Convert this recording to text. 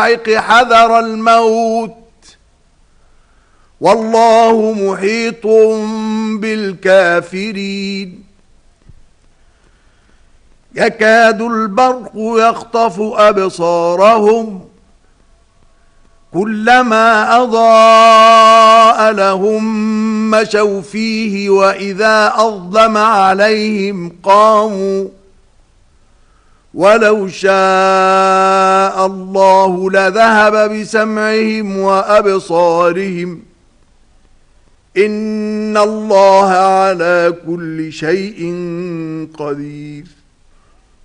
الصواعق حذر الموت والله محيط بالكافرين يكاد البرق يخطف أبصارهم كلما أضاء لهم مشوا فيه وإذا أظلم عليهم قاموا ولو شاء الله لذهب بسمعهم وأبصارهم إن الله على كل شيء قدير